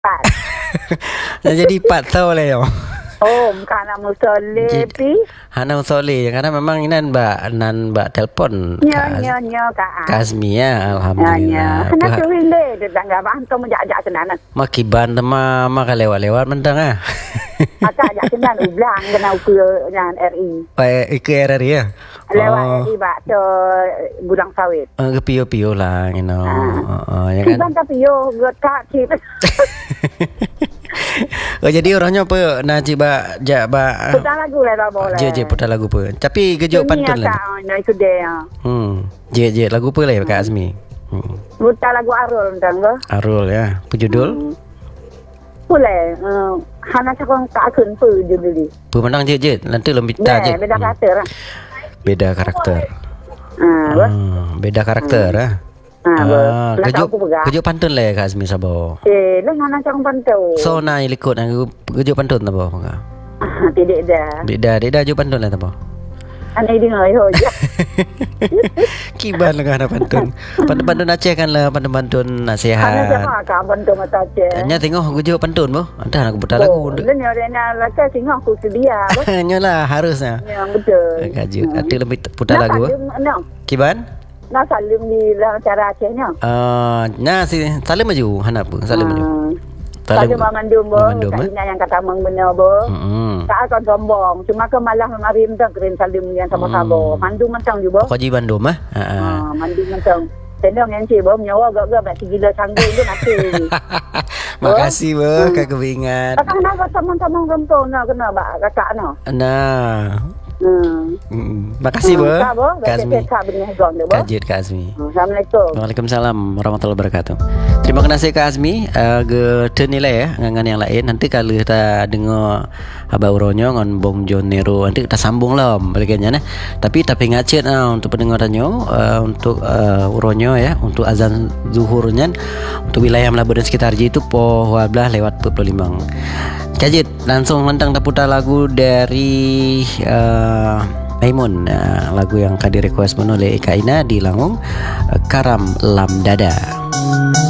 Pat. Dah jadi pat tau lah yo. Oh, kana musole pi. Hana usole karena memang nan ba telefon. Nya ka. Kasmi ya, Nya. alhamdulillah. Hana tu wile de tangga bantu menjak kenanan. Makiban tema maka lewat-lewat mentang ah. Aka jak kenan ulang kena ukur nyan RI. Ke RRI ya. Lewat RI bak tu gudang sawit. Ke pio-pio lah, you know. Ya kan. Kiban tapi yo gotak cip. Oh jadi orangnya apa nak ciba ba Putar lagu lah tak boleh. je putar lagu apa. Tapi gejuk pantun lah. Nah itu dia. Je lagu apa lah Kak Azmi? Putar lagu Arul tentang ke? Arul ya. Pejudul? Boleh. Hana cakap tak akan judul ni. Pemenang je nanti lebih tak je. Beda kata lah. Beda karakter. Beda karakter ah. Gejuk pantun lah Kak Azmi Sabo. Lah Hana cakap pantun. So na ilikut gejuk pantun tak apa? Tidak. Tidak gejuk pantun lah tak apa. Ana dengar yo. Kiban lah kan pantun. Pantun Aceh kan lah pantun nasihat. Ana cakap ka pantun mata Aceh. Nya tengok gejuk pantun boh. Entah nak putar lagu. Lah ni orang nak tengok aku sedia. Nyalah harusnya. Ya betul. Gajuk. Nanti lebih putar lagu. Kiban? Nak salim di cara Acehnya. Nah si salim maju hanap salim maju. Salim mandum boh. Kayaknya yang kata mang benar boh. Tak akan sombong. Cuma ke malah ngarim tak keren salim yang sama-sama. Mandum mentang juga. Kau ji Bandung ah. Mandum mentang. Tendang yang cik boh nyawa gak nak gila sanggup tu nanti. Makasih boh kak kebingat. Kakak nak sama-sama rempong nak kena bak kakak no. Nah. Makasih boh. Kak Azmi. Kajit Kak Azmi. Assalamualaikum. Waalaikumsalam warahmatullahi wabarakatuh. Terima kasih Kak Azmi. Ternilai ya ngan yang lain. Nanti kalau kita dengar Abah Uronyo ngan Bong John Nero nanti kita sambung lah baliknya nah. Tapi ngacet untuk pendengarannya untuk Uronyo ya untuk azan zuhurnya untuk wilayah Melabu dan sekitar itu po 12:45. Kajit langsung mentang putar lagu dari Maimun, lagu yang akan direquest oleh Eka Ina di Langung, Karam Lam Dada.